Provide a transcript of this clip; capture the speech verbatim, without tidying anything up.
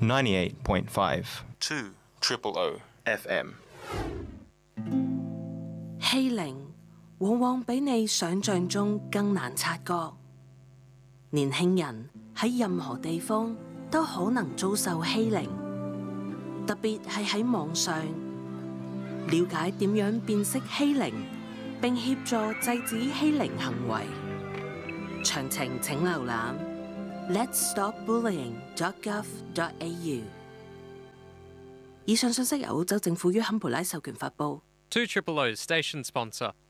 ninety-eight point five two triple O F M。 欺凌往往比你想象中更難察覺。年輕人喺任何地方都可能遭受欺凌，特別係喺網上。了解點樣辨識欺凌，並協助制止欺凌行為。詳情請瀏覽 lets stop bullying dot gov dot a u。以上信息由澳洲政府於坎培拉授權發布。 two triple O station sponsor.